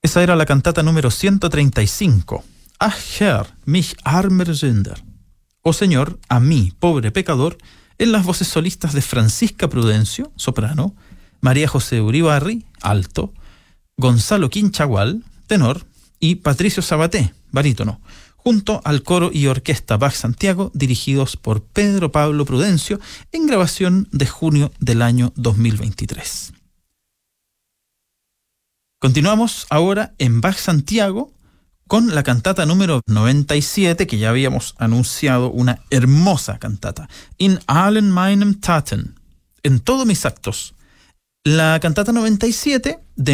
Esa era la cantata número 135. Ach Herr, mich armer Sünder. Oh Señor, a mí, pobre pecador, en las voces solistas de Francisca Prudencio, soprano, María José Uribarri, alto, Gonzalo Quinchagual, tenor, y Patricio Sabaté, barítono, junto al coro y orquesta Bach Santiago, dirigidos por Pedro Pablo Prudencio, en grabación de junio del año 2023. Continuamos ahora en Bach Santiago con la cantata número 97, que ya habíamos anunciado, una hermosa cantata. In allen meinen Taten, en todos mis actos. La cantata 97 de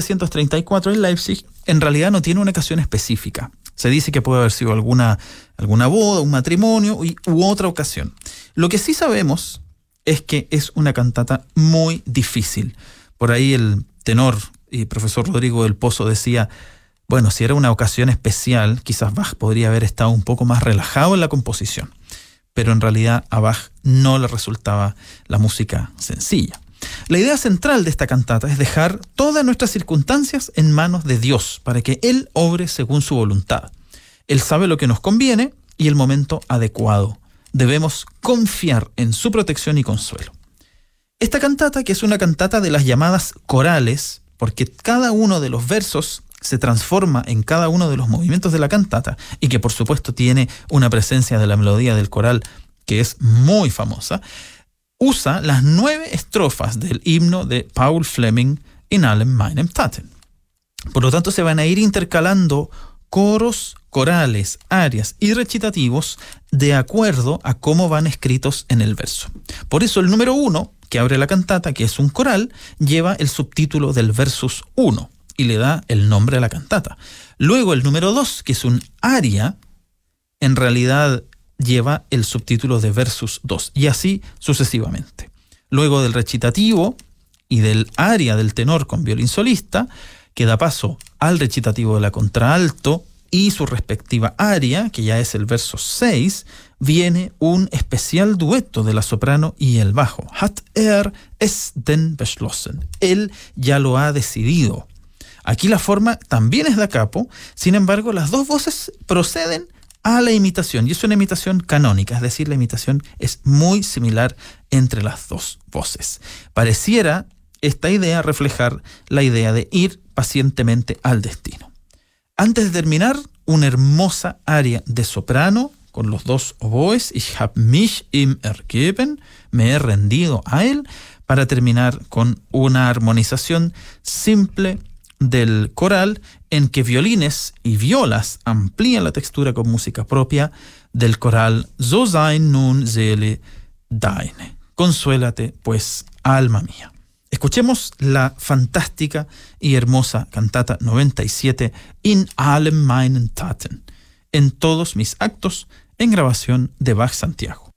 1734 en Leipzig en realidad no tiene una ocasión específica. Se dice que puede haber sido alguna boda, un matrimonio u otra ocasión. Lo que sí sabemos es que es una cantata muy difícil. Por ahí el tenor y profesor Rodrigo del Pozo decía, bueno, si era una ocasión especial, quizás Bach podría haber estado un poco más relajado en la composición. Pero en realidad a Bach no le resultaba la música sencilla. La idea central de esta cantata es dejar todas nuestras circunstancias en manos de Dios para que Él obre según su voluntad. Él sabe lo que nos conviene y el momento adecuado. Debemos confiar en su protección y consuelo. Esta cantata, que es una cantata de las llamadas corales, porque cada uno de los versos se transforma en cada uno de los movimientos de la cantata y que por supuesto tiene una presencia de la melodía del coral que es muy famosa, usa las 9 estrofas del himno de Paul Fleming, In allen meinen Taten. Por lo tanto, se van a ir intercalando coros, corales, arias y recitativos de acuerdo a cómo van escritos en el verso. Por eso el número 1, que abre la cantata, que es un coral, lleva el subtítulo del versus 1 y le da el nombre a la cantata. Luego el número 2, que es un aria, en realidad lleva el subtítulo de versus 2 y así sucesivamente. Luego del recitativo y del aria del tenor con violín solista, que da paso al recitativo de la contralto y su respectiva aria, que ya es el verso 6, viene un especial dueto de la soprano y el bajo. Hat es denn beschlossen. Él ya lo ha decidido. Aquí la forma también es da capo, sin embargo las dos voces proceden a la imitación, y es una imitación canónica, es decir, la imitación es muy similar entre las dos voces. Pareciera esta idea reflejar la idea de ir pacientemente al destino. Antes de terminar, una hermosa aria de soprano con los dos oboes, Ich hab mich ihm ergeben, me he rendido a él, para terminar con una armonización simple del coral en que violines y violas amplían la textura con música propia del coral So sein nun Seele deine. Consuélate pues, alma mía. Escuchemos la fantástica y hermosa cantata 97 In allen meinen Taten, en todos mis actos, en grabación de Bach Santiago.